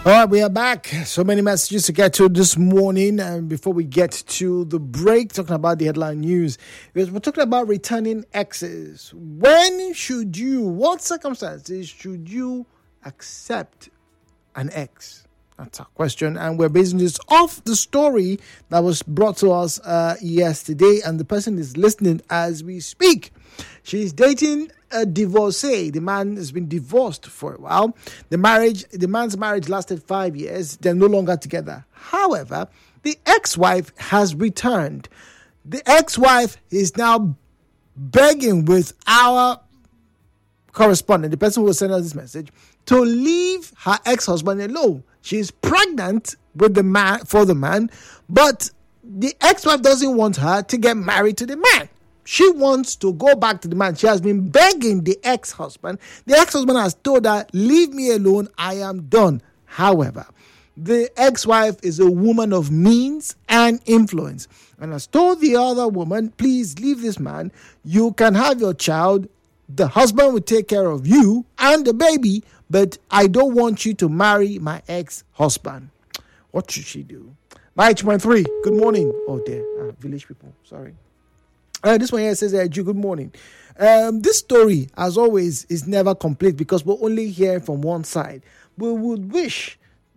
All right, we are back. So many messages to get to this morning. And before we get to the break, talking about the headline news, we're talking about returning exes. What circumstances should you accept an ex? That's our question. And we're basing this off the story that was brought to us yesterday. And the person is listening as we speak. She's dating a divorcee. The man has been divorced for a while. The man's marriage lasted 5 years. They're no longer together. However, the ex-wife has returned. The ex-wife is now begging with our correspondent, the person who will send us this message, to leave her ex-husband alone. She's pregnant with the man, but the ex-wife doesn't want her to get married to the man. She wants to go back to the man. She has been begging the ex-husband. The ex-husband has told her, leave me alone, I am done. However, the ex-wife is a woman of means and influence and has told the other woman, please leave this man. You can have your child. The husband will take care of you and the baby, but I don't want you to marry my ex-husband. What should she do? 9.3, good morning. Oh dear, village people, sorry. This one here says, good morning. This story, as always, is never complete because we're only hearing from one side. I would wish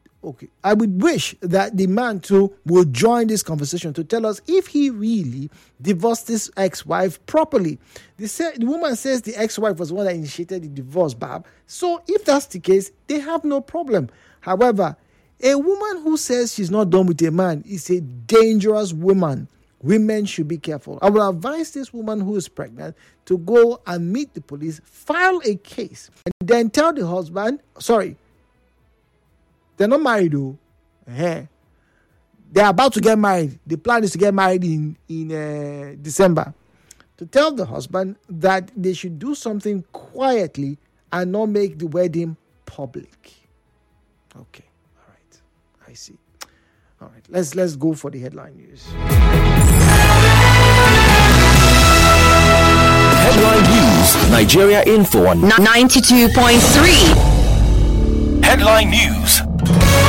that the man too would join this conversation to tell us if he really divorced his ex-wife properly. The woman says the ex-wife was the one that initiated the divorce, Bab. So if that's the case, they have no problem. However, a woman who says she's not done with a man is a dangerous woman. Women should be careful. I will advise this woman who is pregnant to go and meet the police, file a case, and then tell the husband, they're not married though. They're about to get married. The plan is to get married in December. To tell the husband that they should do something quietly and not make the wedding public. Okay, all right. I see. All right, let's go for the headline news. Headline news, Nigeria Info on 92.3. Headline news.